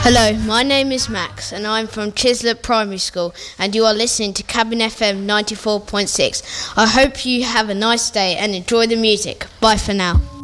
Hello, my name is Max and I'm from Chislett Primary School and you are listening to Cabin FM 94.6. I hope you have a nice day and enjoy the music. Bye for now.